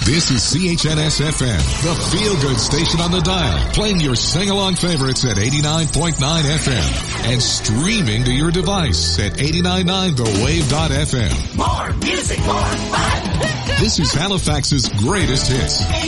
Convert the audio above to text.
This is CHNS FM, the feel-good station on the dial, playing your sing-along favorites at 89.9 FM and streaming to your device at 89.9thewave.fm. More music, more fun. This is Halifax's greatest hits.